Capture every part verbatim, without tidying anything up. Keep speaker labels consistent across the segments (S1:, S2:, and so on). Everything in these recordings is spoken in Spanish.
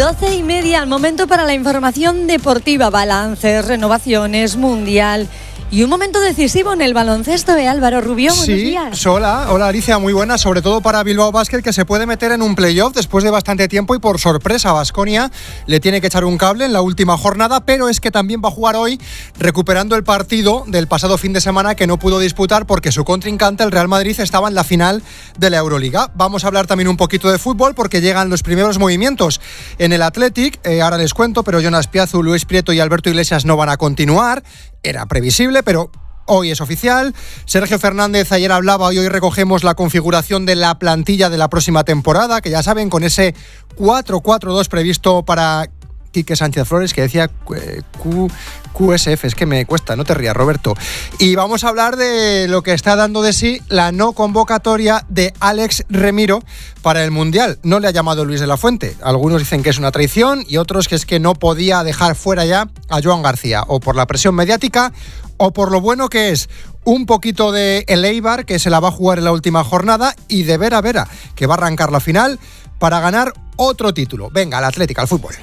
S1: doce y media, el momento para la información deportiva, balances, renovaciones, mundial y un momento decisivo en el baloncesto de Álvaro Rubio. Buenos
S2: sí,
S1: días.
S2: Hola, hola Alicia, muy buena, sobre todo para Bilbao Basket, que se puede meter en un playoff después de bastante tiempo y por sorpresa Baskonia le tiene que echar un cable en la última jornada, pero es que también va a jugar hoy recuperando el partido del pasado fin de semana que no pudo disputar porque su contrincante, el Real Madrid, estaba en la final de la Euroliga. Vamos a hablar también un poquito de fútbol porque llegan los primeros movimientos en el Athletic, eh, ahora les cuento, pero Jonas Piazzu, Luis Prieto y Alberto Iglesias no van a continuar. Era previsible, pero hoy es oficial. Sergio Fernández ayer hablaba y hoy recogemos la configuración de la plantilla de la próxima temporada, que ya saben, con ese cuatro cuatro dos previsto para Quique Sánchez Flores, que decía Q, Q S F, es que me cuesta, no te rías, Roberto. Y vamos a hablar de lo que está dando de sí la no convocatoria de Alex Remiro para el Mundial. No le ha llamado Luis de la Fuente. Algunos dicen que es una traición y otros que es que no podía dejar fuera ya a Joan García, o por la presión mediática o por lo bueno que es. Un poquito de el Eibar, que se la va a jugar en la última jornada, y de Vera Vera, que va a arrancar la final para ganar otro título. Venga, al Atlético, al fútbol.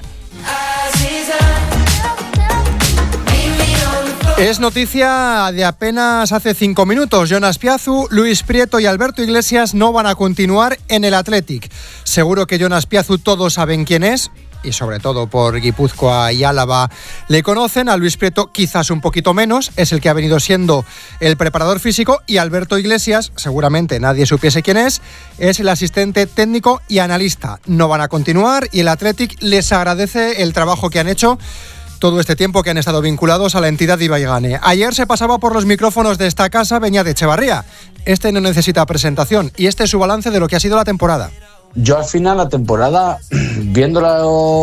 S2: Es noticia de apenas hace cinco minutos. Jonas Piazzu, Luis Prieto y Alberto Iglesias no van a continuar en el Athletic. Seguro que Jonas Piazzu todos saben quién es, y sobre todo por Guipúzcoa y Álava le conocen. A Luis Prieto quizás un poquito menos, es el que ha venido siendo el preparador físico, y Alberto Iglesias, seguramente nadie supiese quién es, es el asistente técnico y analista. No van a continuar y el Athletic les agradece el trabajo que han hecho todo este tiempo que han estado vinculados a la entidad ibaigane. Ayer se pasaba por los micrófonos de esta casa Beñat Echevarría. Este no necesita presentación y este es su balance de lo que ha sido la temporada.
S3: Yo al final la temporada, viéndola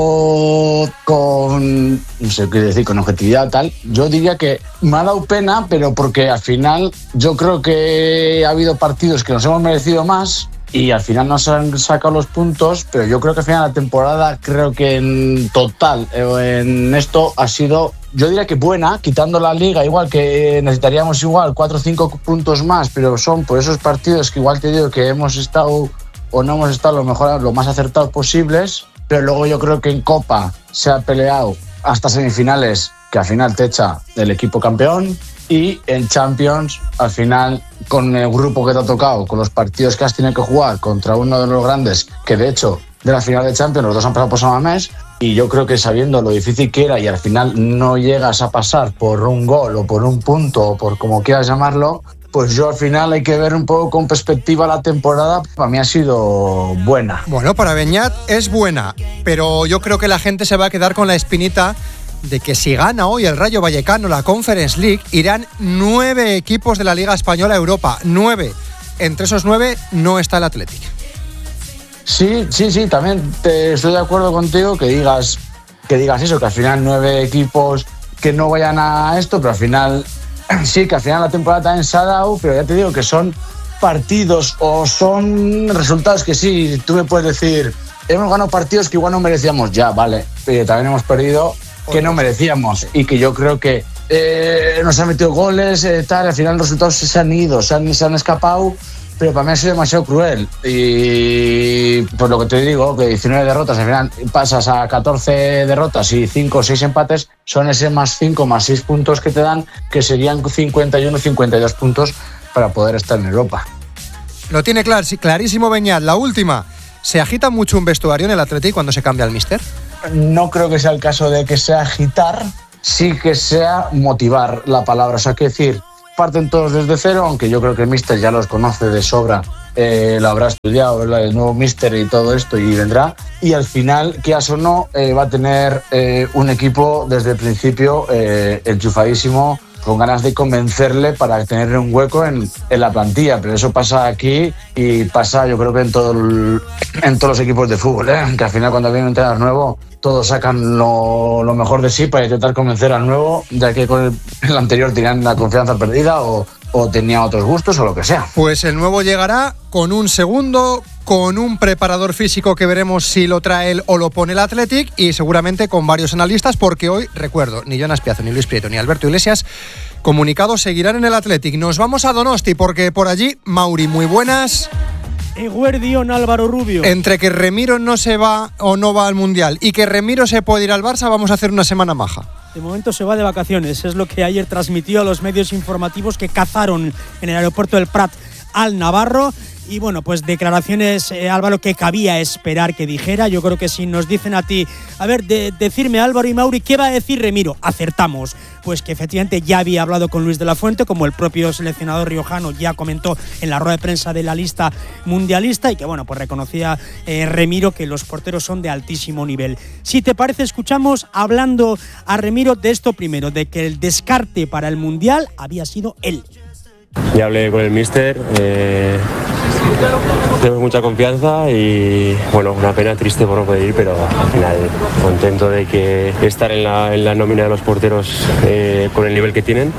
S3: con, no sé qué decir, con objetividad tal, yo diría que me ha dado pena, pero porque al final yo creo que ha habido partidos que nos hemos merecido más y al final nos han sacado los puntos, pero yo creo que al final la temporada, creo que en total, en esto ha sido, yo diría que buena, quitando la liga, igual que necesitaríamos igual cuatro o cinco puntos más, pero son por esos partidos que igual te digo que hemos estado o no hemos estado lo mejor, lo más acertados posibles, pero luego yo creo que en Copa se ha peleado hasta semifinales, que al final te echa el equipo campeón, y en Champions, al final, con el grupo que te ha tocado, con los partidos que has tenido que jugar contra uno de los grandes, que de hecho, de la final de Champions, los dos han pasado por San Mamés, y yo creo que sabiendo lo difícil que era y al final no llegas a pasar por un gol o por un punto o por como quieras llamarlo, pues yo al final hay que ver un poco con perspectiva la temporada. Para mí ha sido buena.
S2: Bueno, para Beñat es buena, pero yo creo que la gente se va a quedar con la espinita de que si gana hoy el Rayo Vallecano la Conference League, irán nueve equipos de la Liga Española a Europa. Nueve. Entre esos nueve no está el Athletic.
S3: Sí, sí, sí, también te estoy de acuerdo contigo que digas, que digas eso, que al final nueve equipos que no vayan a esto, pero al final sí, que al final la temporada también se ha dado, pero ya te digo que son partidos o son resultados que sí, tú me puedes decir, hemos ganado partidos que igual no merecíamos, ya, vale, pero también hemos perdido que no merecíamos y que yo creo que eh, nos han metido goles, eh, tal, al final los resultados se han ido, se han, se han escapado, pero para mí ha sido demasiado cruel y por lo que te digo, que diecinueve derrotas, al final pasas a catorce derrotas y cinco o seis empates, son ese más cinco, más seis puntos que te dan, que serían cincuenta y uno, cincuenta y dos puntos para poder estar en Europa.
S2: Lo tiene clar, sí, clarísimo Beñat. La última, ¿se agita mucho un vestuario en el Athletic cuando se cambia el míster?
S3: No creo que sea el caso de que sea agitar, sí que sea motivar la palabra, o sea, que decir, parten todos desde cero, aunque yo creo que el míster ya los conoce de sobra, eh, lo habrá estudiado, el nuevo míster y todo esto, y vendrá, y al final, quieras o no, eh, va a tener eh, un equipo desde el principio eh, enchufadísimo, con ganas de convencerle para tenerle un hueco en, en la plantilla, pero eso pasa aquí y pasa yo creo que en, todo el, en todos los equipos de fútbol, ¿eh? Que al final cuando viene un entrenador nuevo todos sacan lo, lo mejor de sí para intentar convencer al nuevo, ya que con el, el anterior tenían la confianza perdida o, o tenía otros gustos o lo que sea.
S2: Pues el nuevo llegará con un segundo, con un preparador físico que veremos si lo trae él o lo pone el Athletic, y seguramente con varios analistas, porque hoy, recuerdo, ni Jonas Piazzu, ni Luis Prieto, ni Alberto Iglesias comunicados seguirán en el Athletic. Nos vamos a Donosti porque por allí, Mauri, muy buenas.
S4: Eguerdión, Álvaro Rubio.
S2: Entre que Remiro no se va o no va al Mundial y que Remiro se puede ir al Barça, vamos a hacer una semana maja.
S4: De momento se va de vacaciones, es lo que ayer transmitió a los medios informativos que cazaron en el aeropuerto del Prat al navarro. Y bueno, pues declaraciones, eh, Álvaro, que cabía esperar que dijera. Yo creo que si nos dicen a ti, a ver, de, decirme Álvaro y Mauri, ¿qué va a decir Remiro? Acertamos. Pues que efectivamente ya había hablado con Luis de la Fuente, como el propio seleccionador riojano ya comentó en la rueda de prensa de la lista mundialista, y que bueno, pues reconocía eh, Remiro que los porteros son de altísimo nivel. Si te parece, escuchamos hablando a Remiro de esto primero, de que el descarte para el Mundial había sido él.
S5: Ya hablé con el míster, eh, tenemos mucha confianza y bueno, una pena, triste por no poder ir, pero al final contento de que estar en la, en la nómina de los porteros eh, con el nivel que tienen.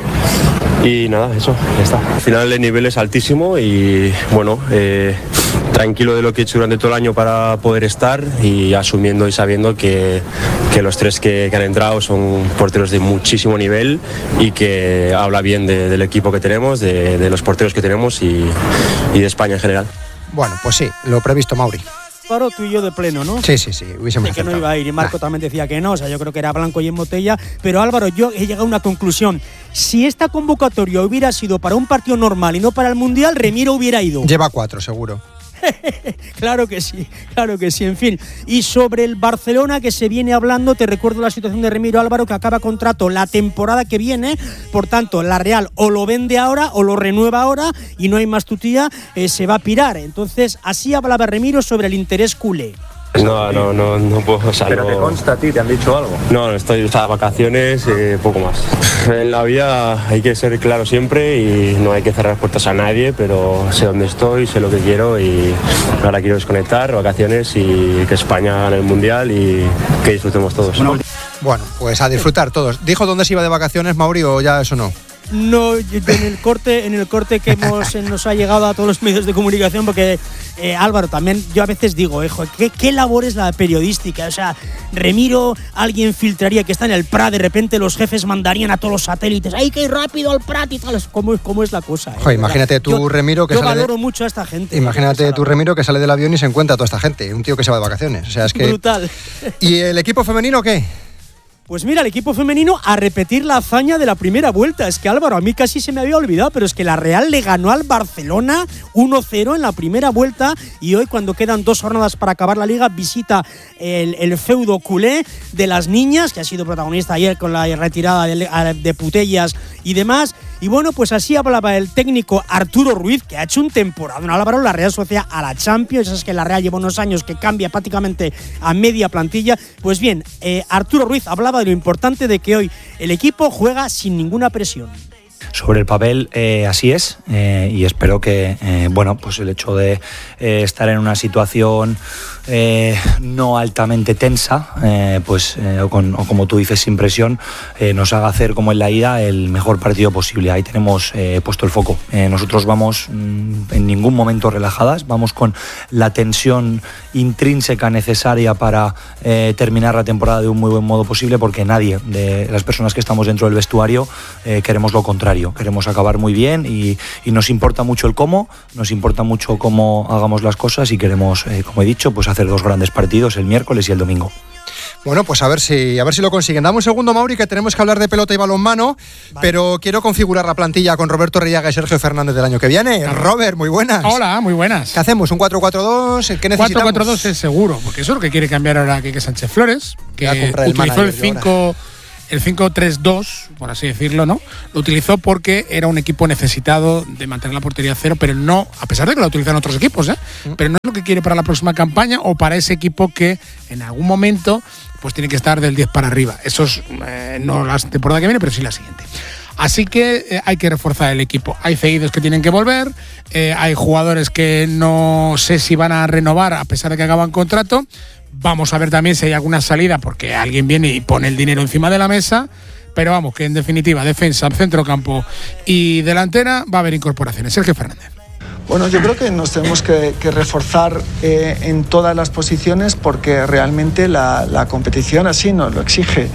S5: Y nada, eso, ya está. Al final el nivel es altísimo y bueno, eh, tranquilo de lo que he hecho durante todo el año para poder estar y asumiendo y sabiendo que, que los tres que, que han entrado son porteros de muchísimo nivel y que habla bien de, del equipo que tenemos, de, de los porteros que tenemos y, y de España en general.
S2: Bueno, pues sí, lo previsto, Mauri.
S4: Álvaro, tú y yo de pleno, ¿no?
S2: Sí, sí, sí, hubiésemos
S4: de que
S2: acertado.
S4: no iba a ir, y Marco ah. también decía que no, o sea, yo creo que era blanco y en botella, pero Álvaro, yo he llegado a una conclusión. Si esta convocatoria hubiera sido para un partido normal y no para el Mundial, Remiro hubiera ido.
S2: Lleva cuatro, seguro.
S4: Claro que sí, claro que sí, en fin. Y sobre el Barcelona que se viene hablando, te recuerdo la situación de Remiro, Álvaro, que acaba contrato la temporada que viene, por tanto la Real o lo vende ahora o lo renueva ahora y no hay más tutía, eh, se va a pirar. Entonces así hablaba Remiro sobre el interés culé.
S5: No, no, no, no puedo, o sea,
S6: ¿Pero
S5: no...
S6: te consta a ti? ¿Te han dicho algo?
S5: No, estoy, o sea, vacaciones, eh, poco más. En la vida hay que ser claro siempre y no hay que cerrar puertas a nadie, pero sé dónde estoy, sé lo que quiero y ahora quiero desconectar, vacaciones y que España gane el Mundial y que disfrutemos todos.
S2: Bueno, pues a disfrutar todos. ¿Dijo dónde se iba de vacaciones, Mauri, o ya eso no?
S4: No, en el corte, en el corte que hemos, nos ha llegado a todos los medios de comunicación, porque eh, Álvaro, también yo a veces digo, hijo, ¿qué, qué labor es la periodística? O sea, Remiro, alguien filtraría que está en el Prat, de repente los jefes mandarían a todos los satélites, ¡ay, qué rápido al Prat! Y tal, ¿cómo, cómo es la cosa? Eh?
S2: Ojo, imagínate tú,
S4: yo,
S2: Remiro, que
S4: yo
S2: sale
S4: valoro
S2: de...
S4: mucho a esta gente.
S2: Imagínate tú, Remiro, que sale del avión y se encuentra a toda esta gente, un tío que se va de vacaciones. O sea, es que...
S4: Brutal.
S2: ¿Y el equipo femenino qué?
S4: Pues mira, el equipo femenino a repetir la hazaña de la primera vuelta. Es que Álvaro, a mí casi se me había olvidado, pero es que la Real le ganó al Barcelona uno cero en la primera vuelta y hoy, cuando quedan dos jornadas para acabar la liga, visita el, el feudo culé de las niñas, que ha sido protagonista ayer con la retirada de, de Putellas y demás. Y bueno, pues así hablaba el técnico Arturo Ruiz, que ha hecho un temporada, un Álvaro, la Real Sociedad a la Champions. Es que la Real lleva unos años que cambia prácticamente a media plantilla. Pues bien, eh, Arturo Ruiz hablaba de lo importante de que hoy el equipo juega sin ninguna presión.
S7: Sobre el papel eh, así es eh, y espero que eh, bueno, pues el hecho de eh, estar en una situación eh, no altamente tensa eh, pues eh, o, con, o como tú dices, sin presión, eh, nos haga hacer como en la ida el mejor partido posible. Ahí tenemos eh, puesto el foco. Eh, nosotros vamos mm, en ningún momento relajadas, vamos con la tensión intrínseca necesaria para eh, terminar la temporada de un muy buen modo posible, porque nadie de las personas que estamos dentro del vestuario eh, queremos lo contrario. Queremos acabar muy bien y, y nos importa mucho el cómo, nos importa mucho cómo hagamos las cosas y queremos, eh, como he dicho, pues hacer dos grandes partidos el miércoles y el domingo.
S2: Bueno, pues a ver si a ver si lo consiguen. Dame un segundo, Mauri, que tenemos que hablar de pelota y balonmano, vale. Pero quiero configurar la plantilla con Roberto Rellaga y Sergio Fernández del año que viene. Claro. Robert, muy buenas.
S8: Hola, muy buenas.
S2: ¿Qué hacemos? ¿Un cuatro cuatro dos? ¿Qué necesitamos?
S8: cuatro cuatro dos es seguro, porque eso es lo que quiere cambiar ahora Quique Sánchez Flores, que utilizó el cinco... El cinco tres dos, por así decirlo, ¿no? Lo utilizó porque era un equipo necesitado de mantener la portería a cero, pero no, a pesar de que lo utilizan otros equipos, ¿eh? Mm. Pero no es lo que quiere para la próxima campaña o para ese equipo que en algún momento pues tiene que estar del diez para arriba. Eso es eh, no la temporada que viene, pero sí la siguiente. Así que eh, hay que reforzar el equipo. Hay cedidos que tienen que volver, eh, hay jugadores que no sé si van a renovar a pesar de que acaban contrato. Vamos a ver también si hay alguna salida, porque alguien viene y pone el dinero encima de la mesa. Pero vamos, que en definitiva, defensa, centrocampo y delantera va a haber incorporaciones. Sergio Fernández.
S9: Bueno, yo creo que nos tenemos que, que reforzar eh, en todas las posiciones, porque realmente la, la competición así nos lo exige.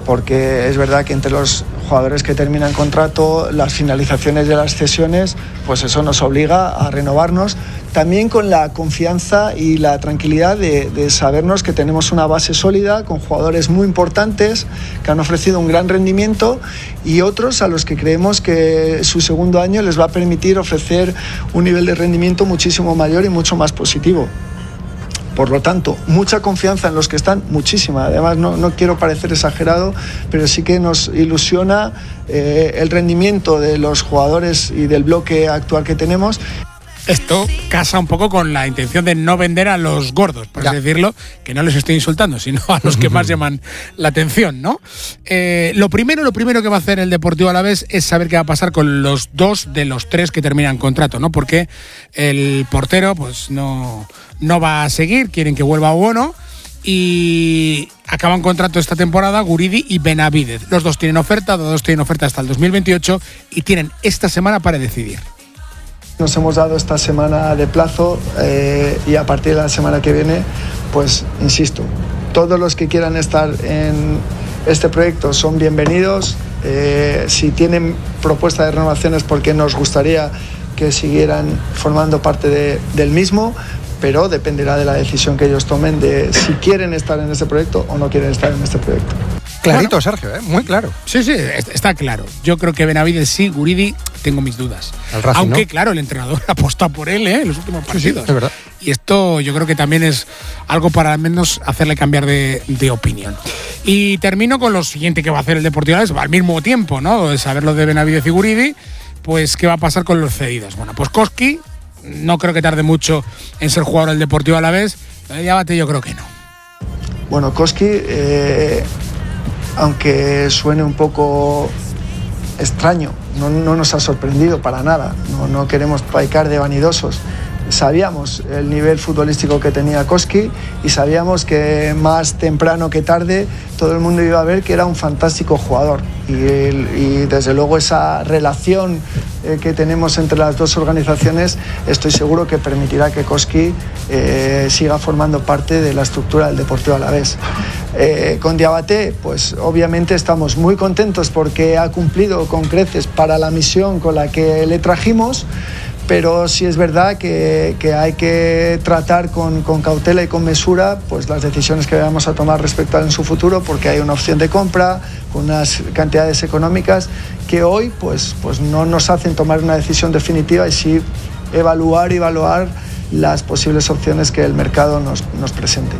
S9: porque es verdad que entre los jugadores que terminan contrato, las finalizaciones de las cesiones, pues eso nos obliga a renovarnos, también con la confianza y la tranquilidad de, de sabernos que tenemos una base sólida, con jugadores muy importantes que han ofrecido un gran rendimiento y otros a los que creemos que su segundo año les va a permitir ofrecer un nivel de rendimiento muchísimo mayor y mucho más positivo. Por lo tanto, mucha confianza en los que están, muchísima. Además, no, no quiero parecer exagerado, pero sí que nos ilusiona eh, el rendimiento de los jugadores y del bloque actual que tenemos.
S8: Esto casa un poco con la intención de no vender a los gordos, por así decirlo, que no les estoy insultando, sino a los que más llaman la atención, ¿no? Eh, lo primero, lo primero que va a hacer el Deportivo Alavés es saber qué va a pasar con los dos de los tres que terminan contrato, ¿no? Porque el portero, pues no, no va a seguir, quieren que vuelva Bono y acaban contrato esta temporada Guridi y Benavidez. Los dos tienen oferta, los dos tienen oferta hasta el dos mil veintiocho y tienen esta semana para decidir.
S9: Nos hemos dado esta semana de plazo eh, y a partir de la semana que viene, pues insisto, todos los que quieran estar en este proyecto son bienvenidos. Eh, si tienen propuesta de renovaciones, porque nos gustaría que siguieran formando parte de, del mismo, pero dependerá de la decisión que ellos tomen de si quieren estar en este proyecto o no quieren estar en este proyecto.
S2: Clarito, bueno, Sergio, ¿eh? Muy claro.
S8: Sí, sí, está claro. Yo creo que Benavidez sí, Guridi tengo mis dudas.
S2: Racing,
S8: Aunque,
S2: ¿no?
S8: Claro, el entrenador apostó por él ¿eh? en los últimos partidos.
S2: Sí, sí, es verdad.
S8: Y esto yo creo que también es algo para al menos hacerle cambiar de, de opinión. Y termino con lo siguiente que va a hacer el Deportivo Alavés, al mismo tiempo, ¿no? De saber lo de Benavidez y Guridi, pues qué va a pasar con los cedidos. Bueno, pues Koski no creo que tarde mucho en ser jugador del Deportivo Alavés. Diabate yo creo que no.
S9: Bueno, Koski, eh, aunque suene un poco extraño, no, no nos ha sorprendido para nada. No, no queremos pecar de vanidosos. Sabíamos el nivel futbolístico que tenía Koski y sabíamos que más temprano que tarde todo el mundo iba a ver que era un fantástico jugador. Y, el, y desde luego esa relación eh, que tenemos entre las dos organizaciones, estoy seguro que permitirá que Koski eh, siga formando parte de la estructura del Deportivo Alavés. Eh, con Diabate, pues obviamente estamos muy contentos porque ha cumplido con creces para la misión con la que le trajimos, pero sí es verdad que, que hay que tratar con, con cautela y con mesura pues las decisiones que vamos a tomar respecto a él en su futuro, porque hay una opción de compra con unas cantidades económicas que hoy pues, pues no nos hacen tomar una decisión definitiva y sí evaluar y evaluar las posibles opciones que el mercado nos, nos presente.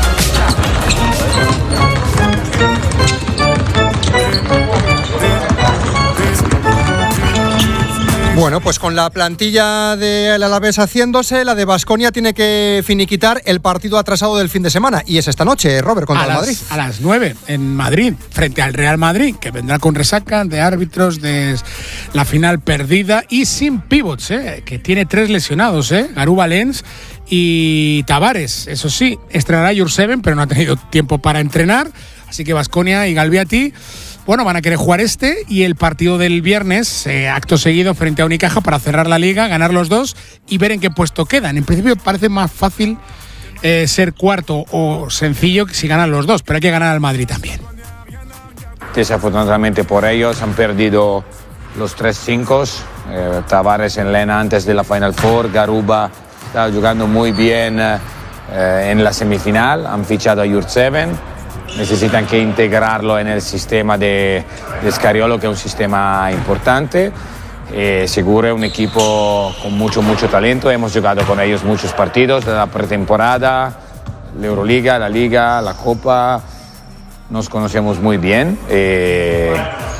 S2: Bueno, pues con la plantilla del Alavés haciéndose, la de Baskonia tiene que finiquitar el partido atrasado del fin de semana. Y es esta noche, Robert, contra
S8: a
S2: el
S8: las,
S2: Madrid.
S8: A las nueve, en Madrid, frente al Real Madrid, que vendrá con resaca de árbitros, de la final perdida y sin pivots, ¿eh? Que tiene tres lesionados, ¿eh? Garuba Lenz y Tavares. Eso sí, estrenará Jurseven, pero no ha tenido tiempo para entrenar. Así que Baskonia y Galbiati, bueno, van a querer jugar este y el partido del viernes, eh, acto seguido frente a Unicaja para cerrar la liga, ganar los dos y ver en qué puesto quedan. En principio parece más fácil eh, ser cuarto o sencillo si ganan los dos, pero hay que ganar al Madrid también.
S6: Desafortunadamente por ellos han perdido los tres cinco. Eh, Tavares en Lena antes de la Final Four, Garuba estaba jugando muy bien eh, en la semifinal, han fichado a Jurseven. Necesitan que integrarlo en el sistema de, de Scariolo, que es un sistema importante. Eh, seguro es un equipo con mucho, mucho talento. Hemos jugado con ellos muchos partidos de la pretemporada, la Euroliga, la Liga, la Copa. Nos conocemos muy bien. Eh,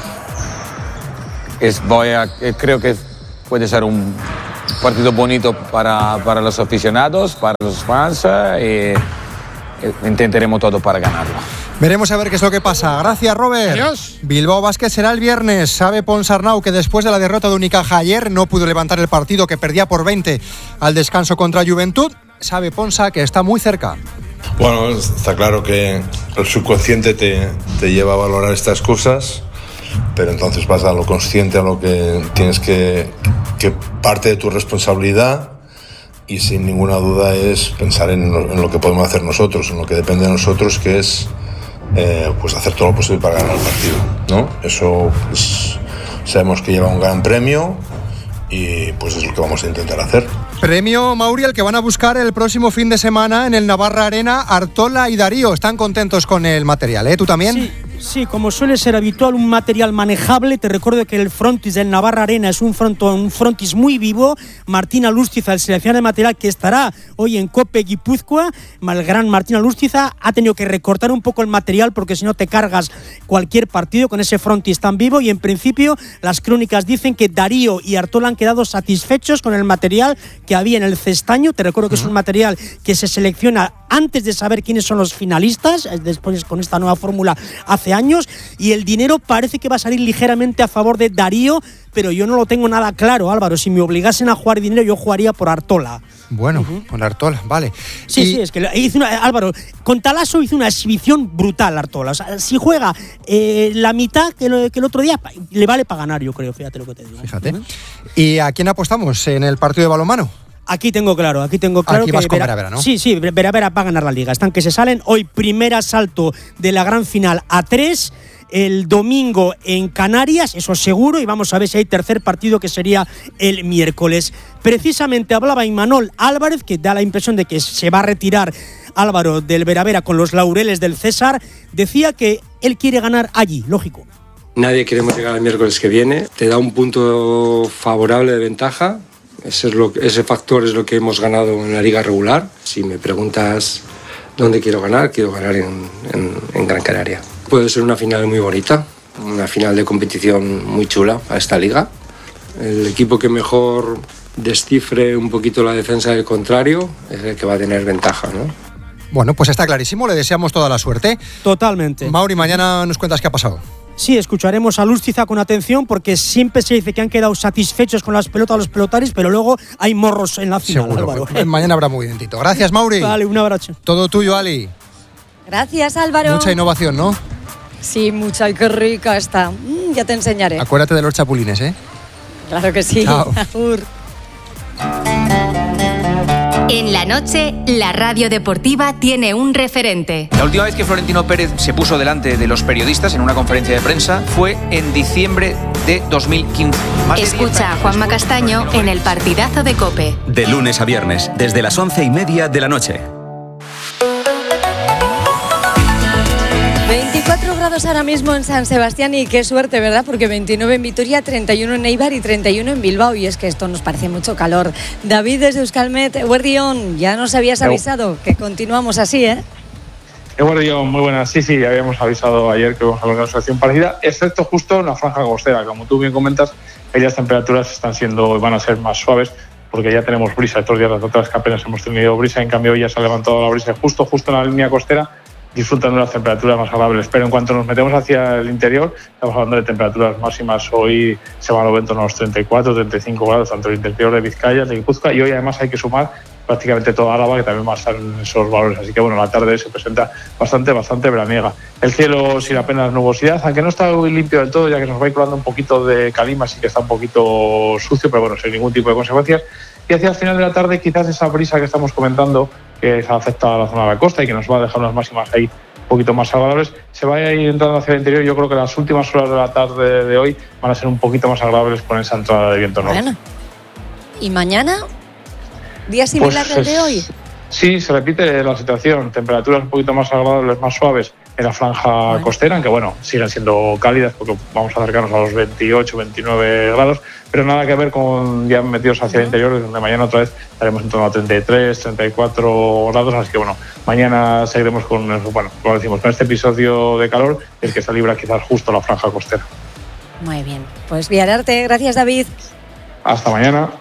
S6: es, voy a, creo que puede ser un partido bonito para, para los aficionados, para los fans. Eh, intentaremos todo para ganarlo.
S2: Veremos a ver qué es lo que pasa. Gracias, Robert.
S8: Adiós.
S2: Bilbao Basket será el viernes. Sabe Ponsarnau que después de la derrota de Unicaja ayer no pudo levantar el partido, que perdía por veinte al descanso contra Juventud. Sabe Ponsa que está muy cerca.
S10: Bueno, está claro que el subconsciente te, te lleva a valorar estas cosas, pero entonces vas a lo consciente, a lo que tienes que, que parte de tu responsabilidad, y sin ninguna duda es pensar en lo, en lo que podemos hacer nosotros, en lo que depende de nosotros, que es eh, pues hacer todo lo posible para ganar el partido, ¿no? Eso pues, sabemos que lleva un gran premio y pues es lo que vamos a intentar hacer.
S2: Premio, Mauri, el que van a buscar el próximo fin de semana en el Navarra Arena, Artola y Darío. Están contentos con el material, ¿eh? ¿Tú también?
S4: Sí. Sí, como suele ser habitual, un material manejable. Te recuerdo que el frontis del Navarra Arena es un, frontón, un frontis muy vivo. Martín Alustiza, el seleccionador de material que estará hoy en Cope Guipúzcoa, el gran Martín Alustiza, ha tenido que recortar un poco el material porque si no te cargas cualquier partido con ese frontis tan vivo. Y en principio las crónicas dicen que Darío y Artola han quedado satisfechos con el material que había en el cestaño. Te recuerdo que uh-huh. es un material que se selecciona antes de saber quiénes son los finalistas, después con esta nueva fórmula hace años, y el dinero parece que va a salir ligeramente a favor de Darío, pero yo no lo tengo nada claro, Álvaro. Si me obligasen a jugar dinero, yo jugaría por Artola.
S2: Bueno, uh-huh. con Artola, vale.
S4: Sí, y... sí, es que hizo una, Álvaro, con Talaso hizo una exhibición brutal Artola. O sea, si juega eh, la mitad que, lo, que el otro día, le vale para ganar, yo creo, fíjate lo que te digo.
S2: Fíjate. Uh-huh. ¿Y a quién apostamos en el partido de balonmano?
S4: Aquí tengo claro, aquí tengo claro
S2: aquí
S4: que
S2: vas con Vera Vera, ¿no?
S4: Sí, sí, Vera Vera va a ganar la liga. Están que se salen. Hoy primer asalto de la gran final a tres. El domingo en Canarias, eso seguro, y vamos a ver si hay tercer partido que sería el miércoles. Precisamente hablaba Imanol Álvarez, que da la impresión de que se va a retirar Álvaro del Vera Vera con los laureles del César. Decía que él quiere ganar allí, lógico.
S11: Nadie queremos llegar el miércoles que viene. Te da un punto favorable de ventaja. Ese, es lo, ese factor es lo que hemos ganado en la liga regular. Si me preguntas dónde quiero ganar, quiero ganar en, en, en Gran Canaria. Puede ser una final muy bonita, una final de competición muy chula a esta liga. El equipo que mejor descifre un poquito la defensa del contrario es el que va a tener ventaja, ¿no?
S2: Bueno, pues está clarísimo, le deseamos toda la suerte.
S4: Totalmente.
S2: Mauri, mañana nos cuentas qué ha pasado.
S4: Sí, escucharemos a Lustiza con atención porque siempre se dice que han quedado satisfechos con las pelotas los pelotaris, pero luego hay morros en la final.
S2: Seguro,
S4: Álvaro.
S2: Pues, mañana habrá movimiento. Gracias, Mauri.
S4: Vale, un abrazo.
S2: Todo tuyo, Ali.
S1: Gracias, Álvaro.
S2: Mucha innovación, ¿no?
S1: Sí, mucha, y qué rica está. Mm, ya te enseñaré.
S2: Acuérdate de los chapulines, ¿eh?
S1: Claro que sí.
S2: Chao.
S12: En la noche, la radio deportiva tiene un referente.
S13: La última vez que Florentino Pérez se puso delante de los periodistas en una conferencia de prensa fue en diciembre de dos mil quince. Más
S12: Escucha a Juanma Castaño en el partidazo de COPE.
S14: De lunes a viernes, desde las once y media de la noche.
S1: veinticuatro grados ahora mismo en San Sebastián y qué suerte, ¿verdad? Porque veintinueve en Vitoria, treinta y uno en Eibar y treinta y uno en Bilbao. Y es que esto nos parece mucho calor. David desde Euskalmet, Eguerdión, ya nos habías avisado que continuamos así, ¿eh?
S15: Eguerdión, muy buenas. Sí, sí, habíamos avisado ayer que vamos a ver una situación parecida, excepto justo en la franja costera. Como tú bien comentas, ahí las temperaturas están siendo, van a ser más suaves porque ya tenemos brisa. Estos días, las otras que apenas hemos tenido brisa, en cambio hoy ya se ha levantado la brisa justo, justo en la línea costera, disfrutando de las temperaturas más agradables. Pero en cuanto nos metemos hacia el interior, estamos hablando de temperaturas máximas. Hoy se van a los unos treinta y cuatro, treinta y cinco grados, tanto en el interior de Vizcaya, de Guipúzcoa, y hoy además hay que sumar prácticamente toda Álava, que también va a estar en esos valores. Así que bueno, la tarde se presenta bastante, bastante veraniega. El cielo sin apenas nubosidad, aunque no está muy limpio del todo, ya que nos va a ir colando un poquito de calima, así que está un poquito sucio, pero bueno, sin ningún tipo de consecuencias. Y hacia el final de la tarde, quizás esa brisa que estamos comentando, que afecta a la zona de la costa y que nos va a dejar unas máximas ahí un poquito más agradables, se va a ir entrando hacia el interior. Yo creo que las últimas horas de la tarde de hoy van a ser un poquito más agradables con esa entrada de viento norte.
S1: Bueno. ¿Y mañana? ¿Día similar
S15: pues
S1: al de hoy?
S15: Sí, se repite la situación. Temperaturas un poquito más agradables, más suaves en la franja bueno. costera, aunque bueno, siguen siendo cálidas porque vamos a acercarnos a los veintiocho, veintinueve grados, pero nada que ver con ya metidos hacia el interior, donde mañana otra vez estaremos en torno a treinta y tres, treinta y cuatro grados, así que bueno, mañana seguiremos con, bueno, como decimos, con este episodio de calor, el que se libra quizás justo la franja costera.
S1: Muy bien, pues Viararte, gracias David.
S15: Hasta mañana.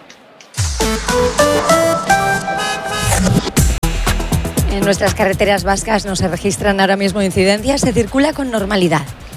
S1: En nuestras carreteras vascas no se registran ahora mismo incidencias, se circula con normalidad.